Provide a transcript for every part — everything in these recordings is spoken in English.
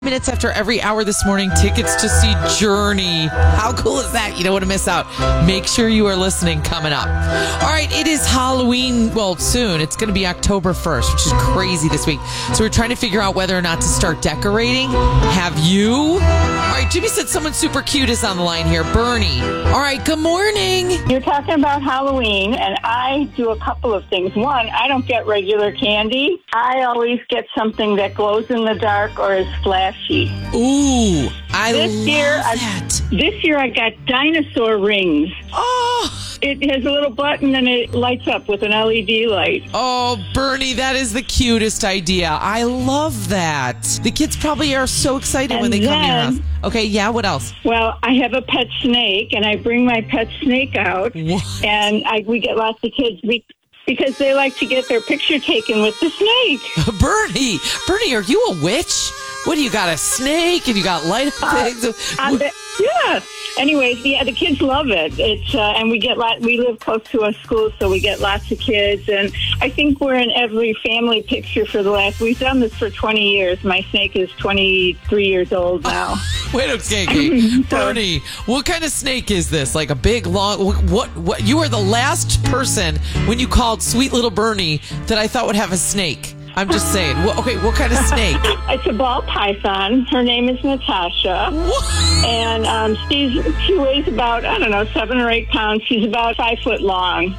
Minutes after every hour this morning, tickets to see Journey. How cool is that? You don't want to miss out. Make sure you are listening coming up. All right, it is Halloween. Well, soon. It's going to be October 1st, which is crazy this week. So we're trying to figure out whether or not to start decorating. Have you? All right, Jimmy said someone super cute is on the line here. Bernie. All right, good morning. You're talking about Halloween, and I do a couple of things. One, I don't get regular candy. I always get something that glows in the dark or is flashy. Ooh, I love that. This year I got dinosaur rings. Oh, it has a little button and it lights up with an LED light. Oh, Bernie, that is the cutest idea. I love that. The kids probably are so excited when they come to your house. Okay, yeah, what else? Well, I have a pet snake, and I bring my pet snake out, What? and we get lots of kids because they like to get their picture taken with the snake. Bernie, are you a witch? What do you got, a snake and you got light up things? Yeah. Anyways, the kids love it. It's and we live close to a school, so we get lots of kids, and I think we're in every family picture we've done this for 20 years. My snake is 23 years old now. Wait a second. Bernie, what kind of snake is this? Like a big, long, what? You are the last person when you called sweet little Bernie that I thought would have a snake. I'm just saying. Okay, what kind of snake? It's a ball python. Her name is Natasha. What? And she weighs about, 7 or 8 pounds. She's about 5 foot long.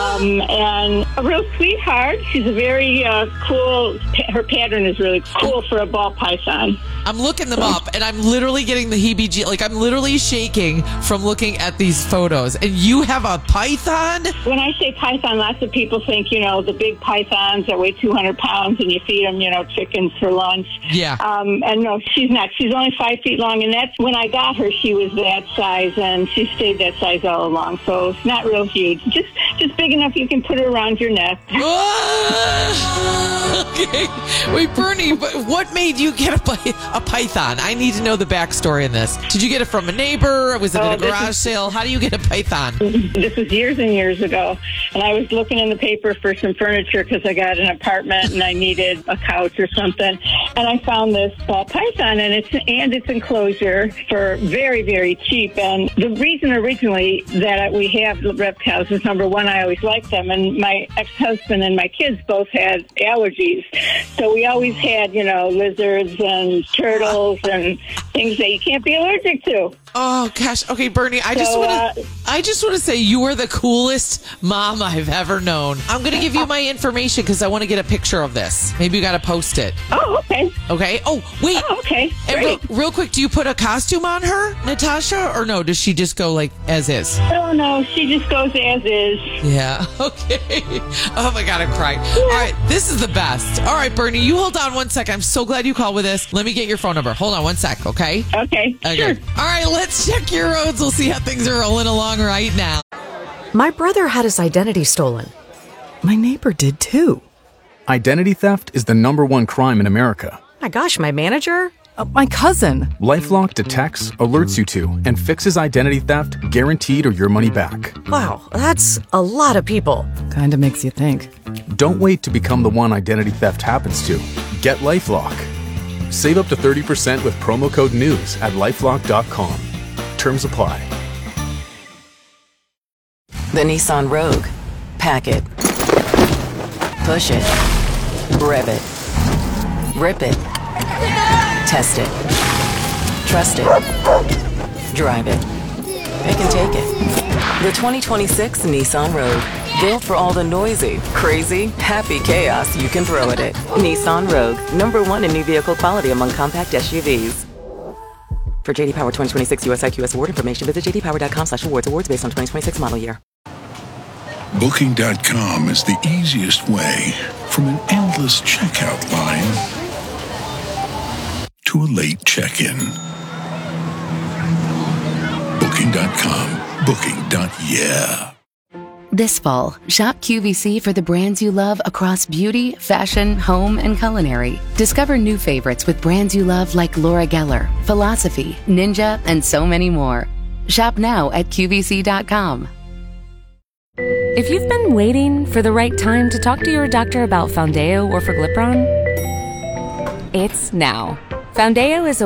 And a real sweetheart. She's a very cool, her pattern is really cool for a ball python. I'm looking them up, and I'm literally getting the heebie-jeebies. Like, I'm literally shaking from looking at these photos. And you have a python? When I say python, lots of people think, the big pythons that weigh 200 pounds and you feed them, chickens for lunch. Yeah. And no, she's not. She's only 5 feet long, and that's when I got her, she was that size, and she stayed that size all along. So it's not real huge. Just big enough you can put her around your neck. Okay. Wait, Bernie, what made you get a python? I need to know the backstory in this. Did you get it from a neighbor? Was it at a garage sale? How do you get a python? This was years and years ago, and I was looking in the paper for some furniture because I got an apartment and I needed a couch or something, and I found this ball python and its enclosure for very, very cheap. And the reason originally that we have reptiles is, number one, I always liked them, and my ex-husband and my kids both had allergies, so we always had lizards and turtles and things that you can't be allergic to. Oh gosh. Okay, Bernie, I just want to say you are the coolest mom I've ever known. I'm going to give you my information because I want to get a picture of this. Maybe you got to post it. Oh, okay. Okay. Oh, wait. Oh, okay. And real quick, do you put a costume on her, Natasha, or no? Does she just go like as is? Oh no, she just goes as is. Yeah. Okay. Oh my God, I'm crying. Yeah. All right, this is the best. All right, Bernie, you hold on one sec. I'm so glad you called with us. Let me get your phone number. Hold on one sec, okay? Okay. Sure. All right, let's check your roads. We'll see how things are rolling along right now. My brother had his identity stolen. My neighbor did too. Identity theft is the #1 crime in America. My gosh, my manager? My cousin. LifeLock detects, alerts you to, and fixes identity theft guaranteed or your money back. Wow, that's a lot of people. Kinda makes you think. Don't wait to become the one identity theft happens to. Get LifeLock. Save up to 30% with promo code NEWS at LifeLock.com. Terms apply. The Nissan Rogue. Pack it. Push it. Rev it. Rip it. Test it. Trust it. Drive it. It can take it. The 2026 Nissan Rogue. Built for all the noisy, crazy, happy chaos you can throw at it. Nissan Rogue. #1 in new vehicle quality among compact SUVs. For JD Power 2026 US IQS award information, visit jdpower.com/awards. Awards based on 2026 model year. Booking.com is the easiest way from an endless checkout line to a late check-in. Booking.com. Booking.yeah. This fall, shop QVC for the brands you love across beauty, fashion, home, and culinary. Discover new favorites with brands you love like Laura Geller, Philosophy, Ninja, and so many more. Shop now at QVC.com. If you've been waiting for the right time to talk to your doctor about Foundayo or Forglipron, it's now. Foundeo is a